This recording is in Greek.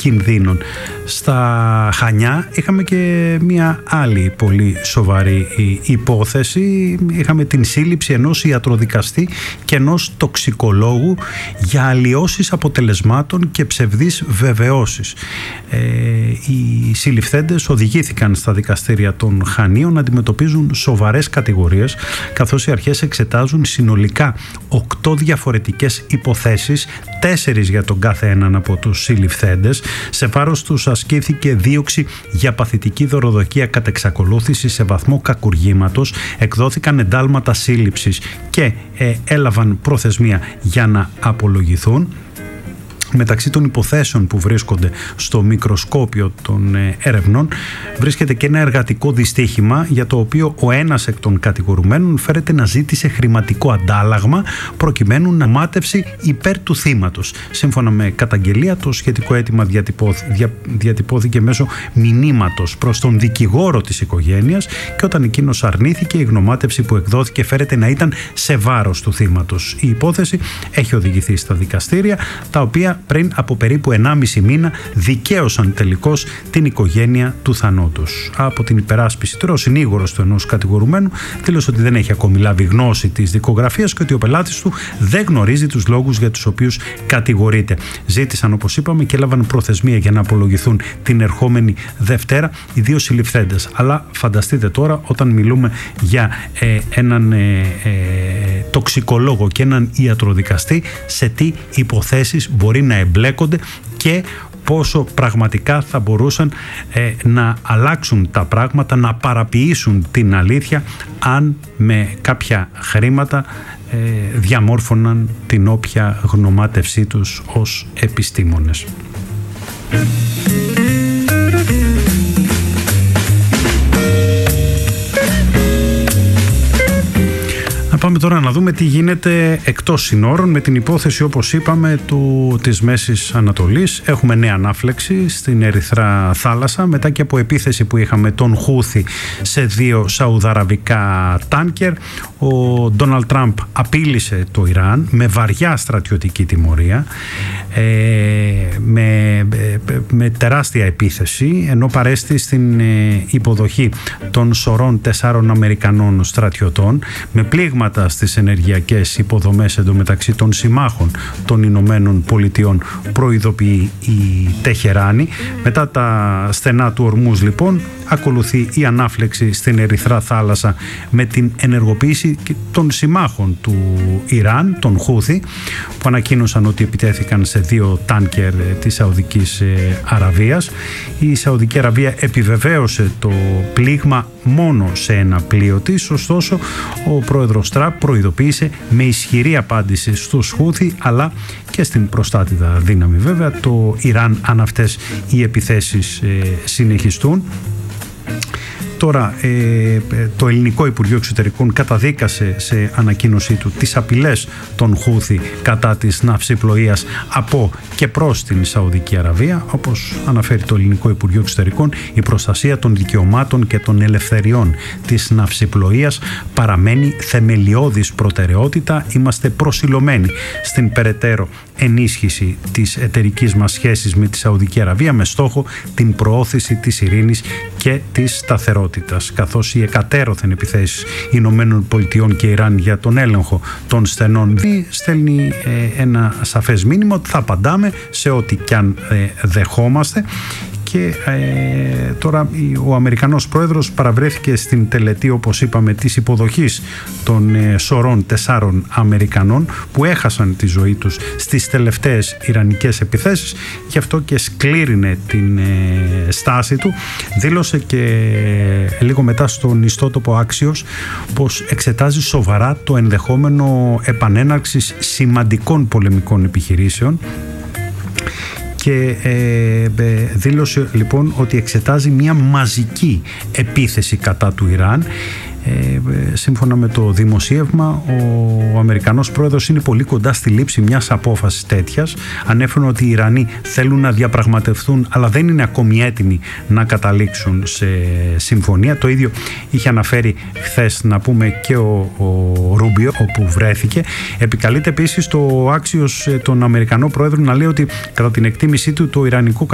κινδύνων. Στα Χανιά είχαμε και μια άλλη πολύ σοβαρή υπόθεση. Είχαμε την σύλληψη ενός ιατροδικαστή και ενός τοξικολόγου για αλλοιώσεις αποτελεσμάτων και ψευδείς βεβαιώσεις. Οι συλληφθέντες οδηγήθηκαν στα δικαστήρια των Χανίων να αντιμετωπίζουν σοβαρές κατηγορίες, καθώς οι αρχές εξετάζουν συνολικά 8 διαφορετικές υποθέσεις, 4 για τον κάθε έναν από τους συλληφθέντες. Σε βάρος τους ασκήθηκε δίωξη για παθητική δωροδοκία κατ' εξακολούθηση σε βαθμό κακουργήματος, εκδόθηκαν εντάλματα σύλληψης και έλαβαν προθεσμία για να απολογηθούν. Μεταξύ των υποθέσεων που βρίσκονται στο μικροσκόπιο των ερευνών βρίσκεται και ένα εργατικό δυστύχημα για το οποίο ο ένας εκ των κατηγορουμένων φέρεται να ζήτησε χρηματικό αντάλλαγμα προκειμένου να μάτευσει υπέρ του θύματος. Σύμφωνα με καταγγελία, το σχετικό αίτημα διατυπώθηκε μέσω μηνύματος προς τον δικηγόρο της οικογένειας και όταν εκείνος αρνήθηκε, η γνωμάτευση που εκδόθηκε φέρεται να ήταν σε βάρος του θύματος. Η υπόθεση έχει οδηγηθεί στα δικαστήρια, τα οποία πριν από περίπου 1,5 μήνα δικαίωσαν τελικώς την οικογένεια του θανότους. Από την υπεράσπιση τώρα, ο συνήγορος του ενός κατηγορουμένου δήλωσε ότι δεν έχει ακόμη λάβει γνώση της δικογραφίας και ότι ο πελάτης του δεν γνωρίζει τους λόγους για τους οποίους κατηγορείται. Ζήτησαν, όπως είπαμε, και έλαβαν προθεσμία για να απολογηθούν την ερχόμενη Δευτέρα οι 2 συλληφθέντες. Αλλά φανταστείτε τώρα, όταν μιλούμε για έναν τοξικολόγο και έναν ιατροδικαστή, σε τι υποθέσεις μπορεί να εμπλέκονται και πόσο πραγματικά θα μπορούσαν να αλλάξουν τα πράγματα, να παραποιήσουν την αλήθεια αν με κάποια χρήματα διαμόρφωναν την όποια γνωμάτευσή τους ως επιστήμονες. Πάμε τώρα να δούμε τι γίνεται εκτός συνόρων με την υπόθεση, όπως είπαμε, της Μέσης Ανατολής. Έχουμε νέα ανάφλεξη στην Ερυθρά θάλασσα μετά και από επίθεση που είχαμε τον Χούθη σε 2 σαουδαραβικά τάνκερ. Ο Ντόναλντ Τραμπ απείλησε το Ιράν με βαριά στρατιωτική τιμωρία, με τεράστια επίθεση, ενώ παρέστη στην υποδοχή των σωρών 4 Αμερικανών στρατιωτών με πλήγματα στις ενεργειακές υποδομές εντωμεταξύ των συμμάχων των Ηνωμένων Πολιτειών, προειδοποιεί η Τεχεράνη. Μετά τα στενά του Ορμούζ, λοιπόν, ακολουθεί η ανάφλεξη στην Ερυθρά θάλασσα με την ενεργοποίηση των συμμάχων του Ιράν, των Χούθη, που ανακοίνωσαν ότι επιτέθηκαν σε 2 τάνκερ της Σαουδικής Αραβίας. Η Σαουδική Αραβία επιβεβαίωσε το πλήγμα μόνο σε ένα πλοίο της, ωστόσο ο πρόεδρος Τραμπ προειδοποίησε με ισχυρή απάντηση στους Χούθη αλλά και στην προστάτηδα δύναμη βέβαια το Ιράν αν αυτές οι επιθέσεις συνεχιστούν. Τώρα το ελληνικό Υπουργείο Εξωτερικών καταδίκασε σε ανακοίνωσή του τις απειλές των Χούθη κατά της ναυσιπλοείας από και προς την Σαουδική Αραβία. Όπως αναφέρει το ελληνικό Υπουργείο Εξωτερικών, η προστασία των δικαιωμάτων και των ελευθεριών της ναυσιπλοείας παραμένει θεμελιώδης προτεραιότητα. Είμαστε προσιλωμένοι στην περαιτέρω ενίσχυση της εταιρικής μας σχέσης με τη Σαουδική Αραβία με στόχο την προώθηση της ειρήνης και της σταθερότητας, καθώς οι εκατέρωθεν επιθέσεις Ηνωμένων Πολιτειών και Ιράν για τον έλεγχο των στενών στέλνει ένα σαφές μήνυμα ότι θα απαντάμε σε ό,τι κι αν δεχόμαστε. Και τώρα ο Αμερικανός πρόεδρος παραβρέθηκε στην τελετή, όπως είπαμε, της υποδοχής των σωρών 4 Αμερικανών που έχασαν τη ζωή τους στις τελευταίες ιρανικές επιθέσεις. Γι' αυτό και σκλήρινε την στάση του. Δήλωσε και λίγο μετά στον ιστότοπο Axios πως εξετάζει σοβαρά το ενδεχόμενο επανέναρξης σημαντικών πολεμικών επιχειρήσεων. Και δήλωσε λοιπόν ότι εξετάζει μια μαζική επίθεση κατά του Ιράν. Σύμφωνα με το δημοσίευμα, ο Αμερικανός πρόεδρος είναι πολύ κοντά στη λήψη μιας απόφασης τέτοιας. Ανέφερε ότι οι Ιρανοί θέλουν να διαπραγματευτούν αλλά δεν είναι ακόμη έτοιμοι να καταλήξουν σε συμφωνία. Το ίδιο είχε αναφέρει χθες, να πούμε, και ο Ρούμπιο, όπου βρέθηκε. Επικαλείται επίσης το Axios τον Αμερικανό πρόεδρο να λέει ότι κατά την εκτίμησή του το Ιρανικό